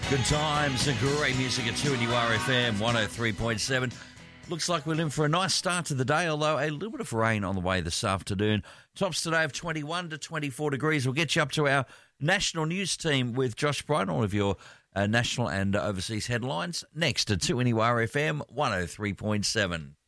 Good times and great music at 2NURFM 103.7. Looks like we're in for a nice start to the day, although a little bit of rain on the way this afternoon. Tops today of 21 to 24 degrees. We'll get you up to our national news team with Josh Bright, all of your national and overseas headlines. Next at 2NURFM 103.7.